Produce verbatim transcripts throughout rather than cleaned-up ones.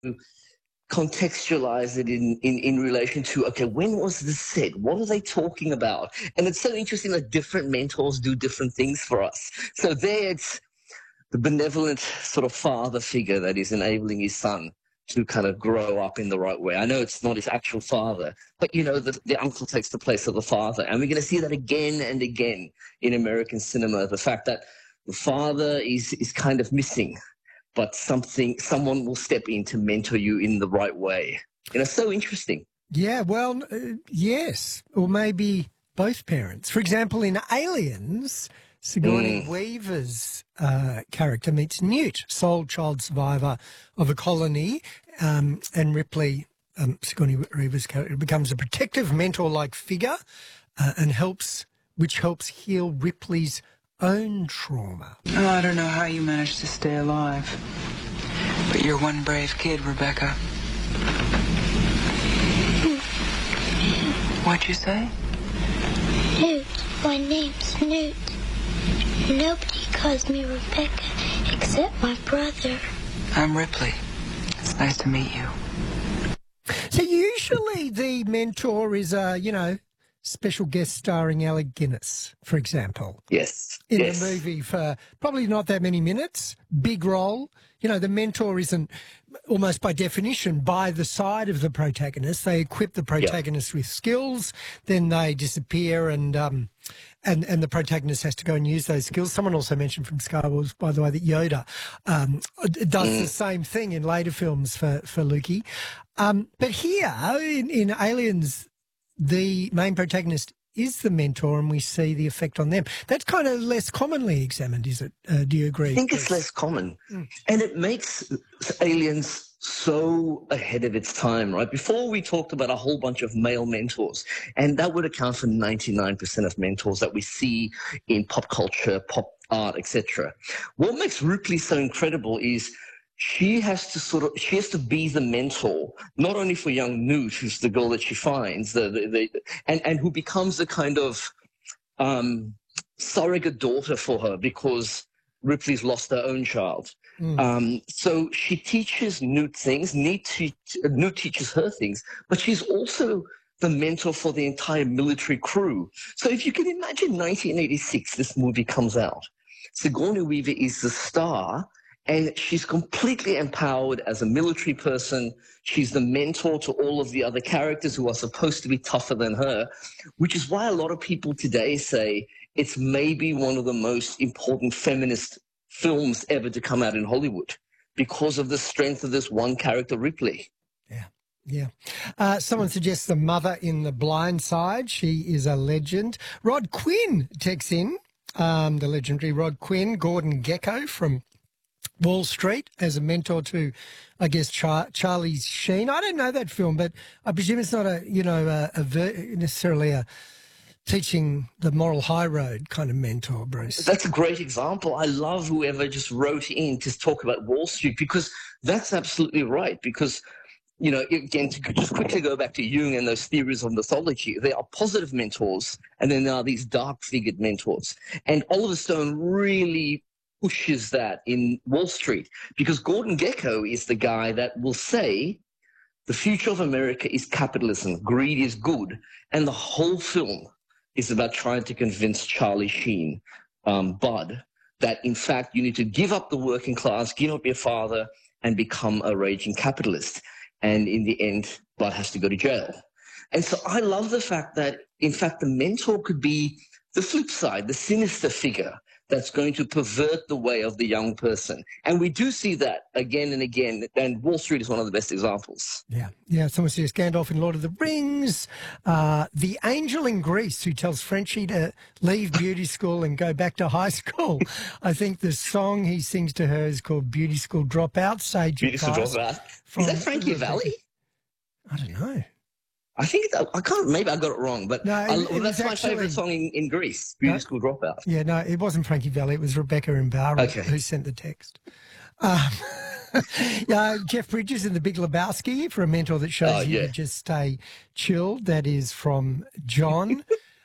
contextualize it in, in, in relation to, okay, when was this said? What are they talking about? And it's so interesting that different mentors do different things for us. So there it's the benevolent sort of father figure that is enabling his son to kind of grow up in the right way. I know it's not his actual father, but, you know, the, the uncle takes the place of the father. And we're going to see that again and again in American cinema, the fact that the father is, is kind of missing, but something, someone will step in to mentor you in the right way. You know, so interesting. Yeah, well, uh, yes, or maybe both parents. For example, in Aliens, Sigourney mm. Weaver's uh, character meets Newt, sole child survivor of a colony, um, and Ripley, um, Sigourney Weaver's character, becomes a protective mentor-like figure uh, and helps, which helps heal Ripley's own trauma. Oh, I don't know how you managed to stay alive, but you're one brave kid, Rebecca. What'd you say? Newt. My name's Newt. Nobody calls me Rebecca except my brother. I'm Ripley. It's nice to meet you. So usually the mentor is a, you know, special guest starring Alec Guinness, for example. Yes. In yes. the movie for probably not that many minutes, big role. You know, the mentor isn't, almost by definition, by the side of the protagonist. They equip the protagonist yep. with skills, then they disappear and um, and and the protagonist has to go and use those skills. Someone also mentioned from Star Wars, by the way, that Yoda um, does mm. the same thing in later films for, for Lukey. Um, but here, in, in Aliens, the main protagonist is the mentor and we see the effect on them. That's kind of less commonly examined, is it? Uh, do you agree? I think Chris? It's less common. Mm. And it makes Aliens so ahead of its time, right? Before we talked about a whole bunch of male mentors, and that would account for ninety-nine percent of mentors that we see in pop culture, pop art, et cetera. What makes Ripley so incredible is she has to sort of, she has to be the mentor, not only for young Newt, who's the girl that she finds, the, the, the, and, and who becomes a kind of um, surrogate daughter for her because Ripley's lost her own child. Mm. Um, so she teaches Newt things, Newt, te- Newt teaches her things, but she's also the mentor for the entire military crew. So if you can imagine nineteen eighty-six, this movie comes out. Sigourney Weaver is the star, and she's completely empowered as a military person. She's the mentor to all of the other characters who are supposed to be tougher than her, which is why a lot of people today say it's maybe one of the most important feminist films ever to come out in Hollywood because of the strength of this one character, Ripley. Yeah. Yeah. Uh, someone suggests the mother in The Blind Side. She is a legend. Rod Quinn texts in, um, the legendary Rod Quinn, Gordon Gekko from Wall Street as a mentor to, I guess, Char- Charlie Sheen. I don't know that film, but I presume it's not a, you know, a, a ver- necessarily a teaching the moral high road kind of mentor, Bruce. That's a great example. I love whoever just wrote in to talk about Wall Street because that's absolutely right. Because, you know, again, to just quickly go back to Jung and those theories of mythology, there are positive mentors and then there are these dark-figured mentors. And Oliver Stone really pushes that in Wall Street because Gordon Gekko is the guy that will say the future of America is capitalism, greed is good, and the whole film is about trying to convince Charlie Sheen, um, Bud, that in fact you need to give up the working class, give up your father, and become a raging capitalist. And in the end, Bud has to go to jail. And so I love the fact that, in fact, the mentor could be the flip side, the sinister figure that's going to pervert the way of the young person. And we do see that again and again, and Wall Street is one of the best examples. Yeah, yeah. Someone says Gandalf in Lord of the Rings, uh, the angel in Greece who tells Frenchie to leave beauty school and go back to high school. I think the song he sings to her is called Beauty School Dropout, Sage Beauty School Dropout. Is that Frankie Valli? I don't know. I think it's, I can't. Maybe I got it wrong, but no, it, I, well, it that's my actually, favourite song in, in Greece. Beauty no, School Dropout. Yeah, no, it wasn't Frankie Valli. It was Rebecca Ibarra okay. who sent the text. Um, yeah, Jeff Bridges in The Big Lebowski for a mentor that shows oh, you yeah. to just stay chilled. That is from John.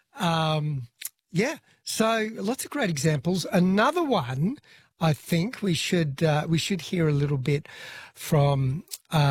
um, yeah, so lots of great examples. Another one, I think we should uh, we should hear a little bit from. Uh,